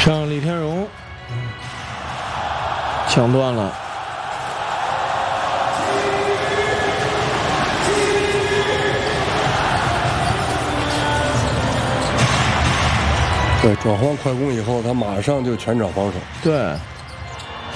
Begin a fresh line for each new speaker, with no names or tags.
上李天荣，抢断了。
对，转换快攻以后，他马上就全场防守。
对。